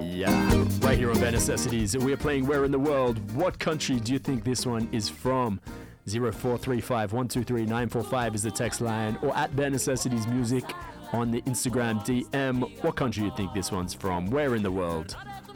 Yeah, right here on Bare Necessities. We're playing Where in the World. What country do you think this one is from? 0435 123 945 is the text line, or at Bare Necessities Music on the Instagram DM. What country do you think this one's from? Where in the world?